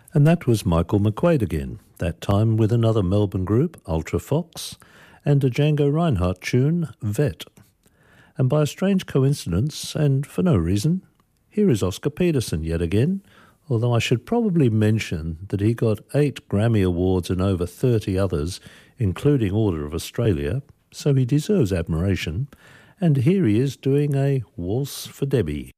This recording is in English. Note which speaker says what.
Speaker 1: And that was Michael McQuaid again, that time with another Melbourne group, Ultra Fox, and a Django Reinhardt tune, Vet. And by a strange coincidence, and for no reason, here is Oscar Peterson yet again, although I should probably mention that he got 8 Grammy Awards and over 30 others, including Order of Australia, so he deserves admiration. And here he is doing a Waltz for Debbie.